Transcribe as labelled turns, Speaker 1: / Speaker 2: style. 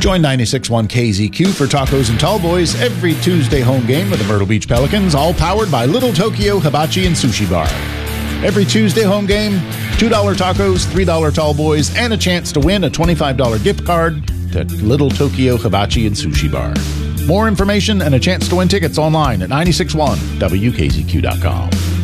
Speaker 1: Join 96.1 KZQ for tacos and tall boys every Tuesday home game with the Myrtle Beach Pelicans, all powered by Little Tokyo Hibachi and Sushi Bar. Every Tuesday home game, $2 tacos, $3 tall boys, and a chance to win a $25 gift card to Little Tokyo Hibachi and Sushi Bar. More information and a chance to win tickets online at 961WKZQ.com.